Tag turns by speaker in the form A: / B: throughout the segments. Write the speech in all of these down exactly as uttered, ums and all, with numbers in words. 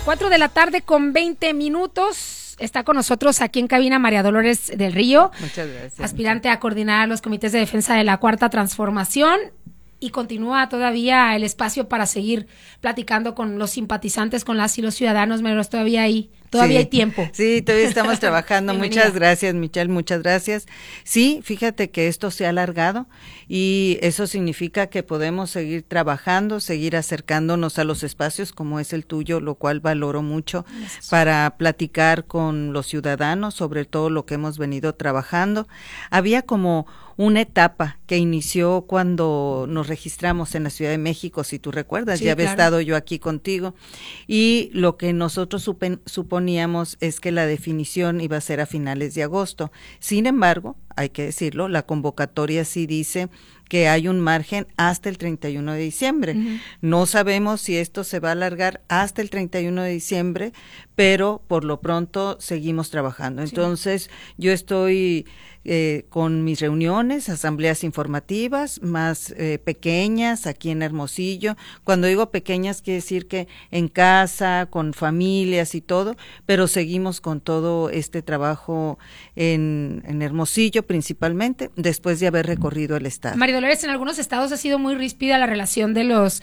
A: Cuatro de la tarde con veinte minutos. Está con nosotros aquí en cabina María Dolores del Río.
B: Muchas gracias.
A: Aspirante a coordinar los comités de defensa de la Cuarta Transformación. Y continúa todavía el espacio para seguir platicando con los simpatizantes, con las y los ciudadanos. Menos todavía hay, todavía
B: sí,
A: hay tiempo.
B: Sí, todavía estamos trabajando. Muchas gracias, Michelle, muchas gracias. Sí, fíjate que esto se ha alargado y eso significa que podemos seguir trabajando, seguir acercándonos a los espacios como es el tuyo, lo cual valoro mucho, gracias, para platicar con los ciudadanos sobre todo lo que hemos venido trabajando. Había como una etapa que inició cuando nos registramos en la Ciudad de México, si tú recuerdas, sí, ya había claro. estado yo aquí contigo, y lo que nosotros supen, suponíamos es que la definición iba a ser a finales de agosto. Sin embargo, hay que decirlo, la convocatoria sí dice que hay un margen hasta el treinta y uno de diciembre. Uh-huh. No sabemos si esto se va a alargar hasta el treinta y uno de diciembre, pero por lo pronto seguimos trabajando. Entonces, sí. yo estoy eh, con mis reuniones, asambleas informativas más eh, pequeñas aquí en Hermosillo. Cuando digo pequeñas quiere decir que en casa, con familias y todo, pero seguimos con todo este trabajo en, en Hermosillo principalmente, después de haber recorrido el estado.
A: María Dolores, en algunos estados ha sido muy ríspida la relación de los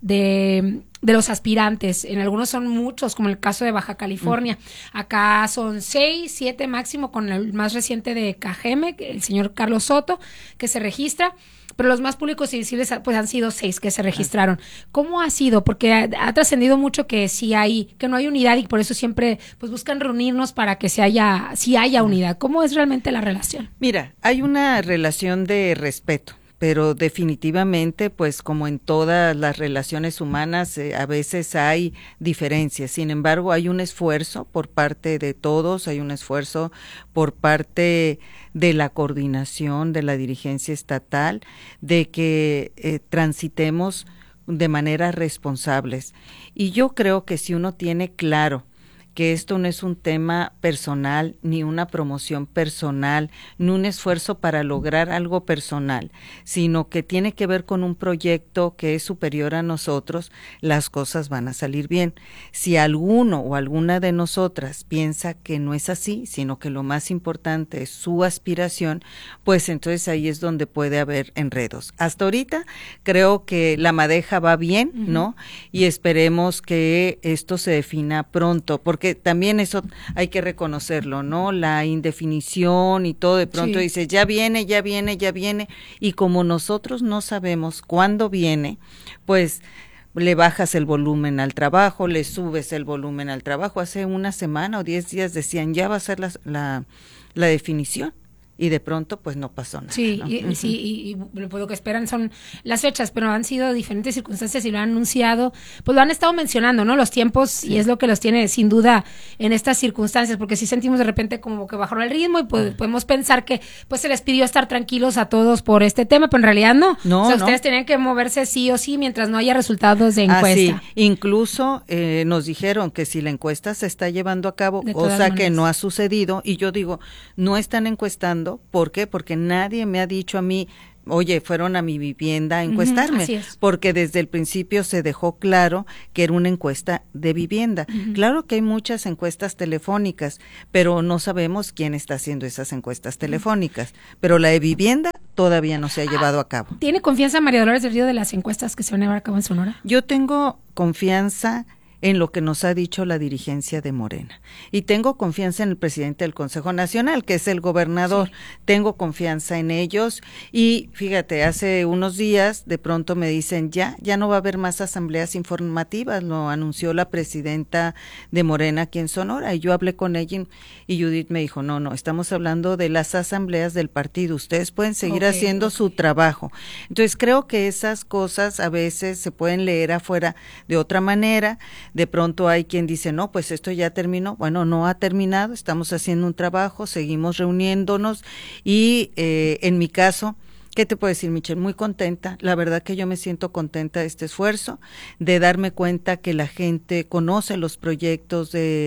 A: de, de los aspirantes, en algunos son muchos, como el caso de Baja California, uh-huh. acá son seis, siete máximo, con el más reciente de Cajeme, el señor Carlos Soto, que se registra, pero los más públicos y visibles pues han sido seis que se registraron. ¿Cómo ha sido? Porque ha, ha trascendido mucho que sí hay, que no hay unidad y por eso siempre pues buscan reunirnos para que se haya, sí haya unidad. ¿Cómo es realmente la relación?
B: Mira, hay una relación de respeto, pero definitivamente, pues como en todas las relaciones humanas, eh, a veces hay diferencias. Sin embargo, hay un esfuerzo por parte de todos, hay un esfuerzo por parte de la coordinación de la dirigencia estatal, de que eh, transitemos de manera responsables. Y yo creo que si uno tiene claro que esto no es un tema personal, ni una promoción personal, ni un esfuerzo para lograr algo personal, sino que tiene que ver con un proyecto que es superior a nosotros, las cosas van a salir bien. Si alguno o alguna de nosotras piensa que no es así, sino que lo más importante es su aspiración, pues entonces ahí es donde puede haber enredos. Hasta ahorita creo que la madeja va bien, uh-huh. ¿no? Y esperemos que esto se defina pronto, porque que también eso hay que reconocerlo, ¿no? La indefinición y todo, de pronto sí. dice, ya viene, ya viene, ya viene, y como nosotros no sabemos cuándo viene, pues le bajas el volumen al trabajo, le subes el volumen al trabajo. Hace una semana o diez días decían, ya va a ser la, la, la definición. Y de pronto, pues, no pasó nada.
A: Sí,
B: ¿no?
A: y, uh-huh. sí, y, y pues, lo que esperan son las fechas, pero han sido diferentes circunstancias y lo han anunciado, pues lo han estado mencionando, ¿no? Los tiempos, sí. y es lo que los tiene sin duda en estas circunstancias, porque sí sentimos de repente como que bajaron el ritmo y pues, uh-huh. podemos pensar que pues se les pidió estar tranquilos a todos por este tema, pero en realidad no.
B: No,
A: o sea,
B: no.
A: ustedes tenían que moverse sí o sí mientras no haya resultados de encuesta.
B: Ah, sí. Incluso eh, nos dijeron que si la encuesta se está llevando a cabo, cosa que no ha sucedido, y yo digo, no están encuestando. ¿Por qué? Porque nadie me ha dicho a mí, oye, fueron a mi vivienda a encuestarme,
A: uh-huh, así es.
B: Porque desde el principio se dejó claro que era una encuesta de vivienda. Uh-huh. Claro que hay muchas encuestas telefónicas, pero no sabemos quién está haciendo esas encuestas telefónicas, uh-huh. pero la de vivienda todavía no se ha llevado a cabo.
A: ¿Tiene confianza María Dolores del Río de las encuestas que se van a llevar a cabo en Sonora?
B: Yo tengo confianza en lo que nos ha dicho la dirigencia de Morena. Y tengo confianza en el presidente del Consejo Nacional, que es el gobernador. Sí. Tengo confianza en ellos. Y fíjate, hace unos días de pronto me dicen, ya, ya no va a haber más asambleas informativas, lo anunció la presidenta de Morena aquí en Sonora. Y yo hablé con ella y Judith me dijo, no, no, estamos hablando de las asambleas del partido. Ustedes pueden seguir okay, haciendo okay. su trabajo. Entonces creo que esas cosas a veces se pueden leer afuera de otra manera. De pronto hay quien dice, no, pues esto ya terminó. Bueno, no ha terminado, estamos haciendo un trabajo, seguimos reuniéndonos y eh, en mi caso, ¿qué te puedo decir, Michelle? Muy contenta, la verdad que yo me siento contenta de este esfuerzo, de darme cuenta que la gente conoce los proyectos de,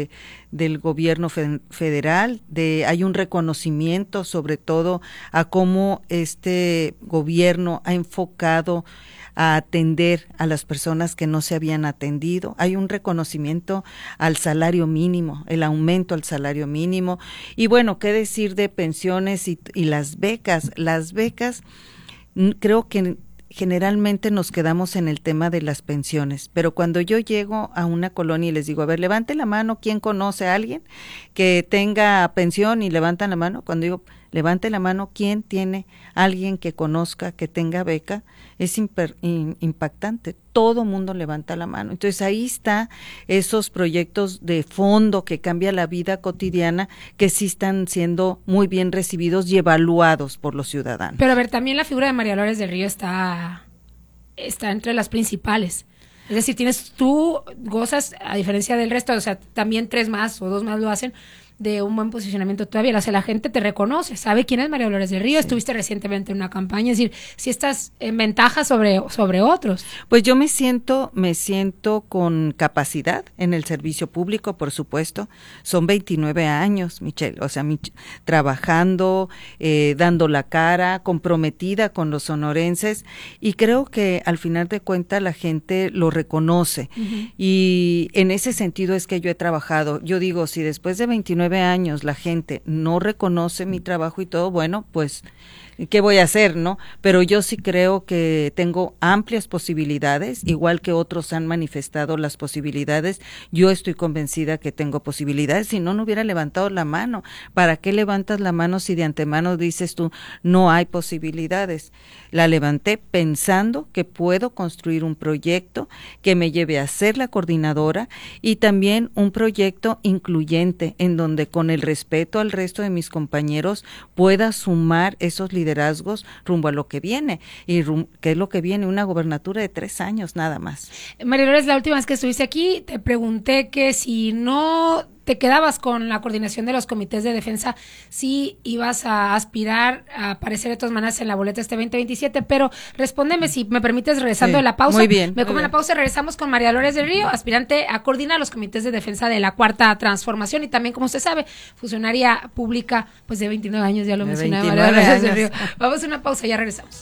B: del gobierno fe- federal, de hay un reconocimiento sobre todo a cómo este gobierno ha enfocado a atender a las personas que no se habían atendido. Hay un reconocimiento al salario mínimo, el aumento al salario mínimo. Y bueno, qué decir de pensiones y, y las becas. Las becas, creo que generalmente nos quedamos en el tema de las pensiones, pero cuando yo llego a una colonia y les digo, a ver, levante la mano, ¿quién conoce a alguien que tenga pensión? Y levantan la mano. Cuando digo, levante la mano, ¿quién tiene alguien que conozca, que tenga beca? Es imper, in, impactante. Todo mundo levanta la mano. Entonces ahí está esos proyectos de fondo que cambia la vida cotidiana, que sí están siendo muy bien recibidos y evaluados por los ciudadanos.
A: Pero a ver, también la figura de María Dolores del Río está, está entre las principales. Es decir, tienes tú, gozas, a diferencia del resto, o sea, también tres más o dos más lo hacen, de un buen posicionamiento todavía. O sea, la gente te reconoce, sabe quién es María Dolores del Río. Sí. Estuviste recientemente en una campaña, es decir, si estás en ventaja sobre, sobre otros.
B: Pues yo me siento, me siento con capacidad en el servicio público, por supuesto. Son veintinueve años, Michelle, o sea, mi, trabajando, eh, dando la cara, comprometida con los sonorenses, y creo que al final de cuentas la gente lo reconoce. Uh-huh. Y en ese sentido es que yo he trabajado. Yo digo, si después de veintinueve años la gente no reconoce mi trabajo y todo, bueno, pues ¿qué voy a hacer, no? Pero yo sí creo que tengo amplias posibilidades, igual que otros han manifestado las posibilidades. Yo estoy convencida que tengo posibilidades, si no, no hubiera levantado la mano. ¿Para qué levantas la mano si de antemano dices tú no hay posibilidades? La levanté pensando que puedo construir un proyecto que me lleve a ser la coordinadora y también un proyecto incluyente en donde con el respeto al resto de mis compañeros pueda sumar esos liderazgos liderazgos rumbo a lo que viene. ¿Y rum- qué es lo que viene? Una gobernatura de tres años nada más.
A: María Dolores, la última vez que estuviste aquí, te pregunté que si no te quedabas con la coordinación de los comités de defensa, si ibas a aspirar a aparecer de todas maneras en la boleta este veinte veintisiete, pero respóndeme, si me permites, regresando sí, de la pausa.
B: Muy bien.
A: Me como la pausa, regresamos con María Dolores del Río, aspirante a coordinar los comités de defensa de la Cuarta Transformación y también, como usted sabe, funcionaria pública pues de veintinueve años, ya lo mencioné, María Dolores del Río. Vamos a una pausa, ya regresamos.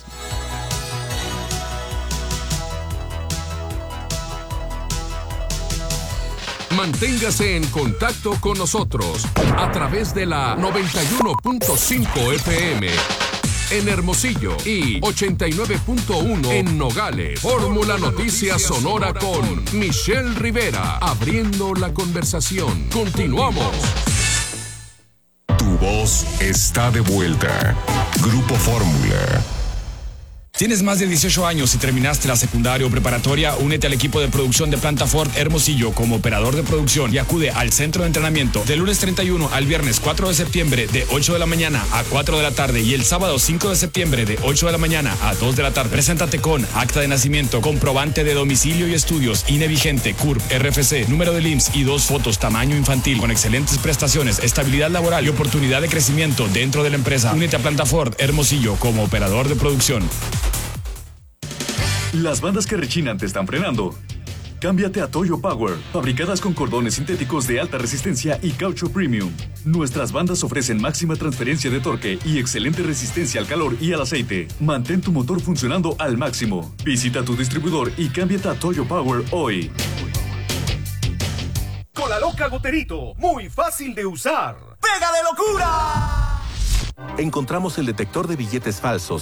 C: Manténgase en contacto con nosotros a través de la noventa y uno punto cinco F M en Hermosillo y ochenta y nueve punto uno en Nogales. Fórmula Noticias Sonora con Michelle Rivera, abriendo la conversación. Continuamos.
D: Tu voz está de vuelta. Grupo Fórmula.
E: ¿Tienes más de dieciocho años y terminaste la secundaria o preparatoria? Únete al equipo de producción de Planta Ford Hermosillo como operador de producción y acude al centro de entrenamiento del lunes treinta y uno al viernes cuatro de septiembre de ocho de la mañana a cuatro de la tarde y el sábado cinco de septiembre de ocho de la mañana a dos de la tarde. Preséntate con acta de nacimiento, comprobante de domicilio y estudios, I N E vigente, C U R P, R F C, número del I M S S y dos fotos tamaño infantil con excelentes prestaciones, estabilidad laboral y oportunidad de crecimiento dentro de la empresa. Únete a Planta Ford Hermosillo como operador de producción.
F: Las bandas que rechinan te están frenando. Cámbiate a Toyo Power, fabricadas con cordones sintéticos de alta resistencia y caucho premium. Nuestras bandas ofrecen máxima transferencia de torque y excelente resistencia al calor y al aceite. Mantén tu motor funcionando al máximo. Visita tu distribuidor y cámbiate a Toyo Power hoy.
G: Con la loca Goterito, muy fácil de usar. ¡Pega de locura!
H: Encontramos el detector de billetes falsos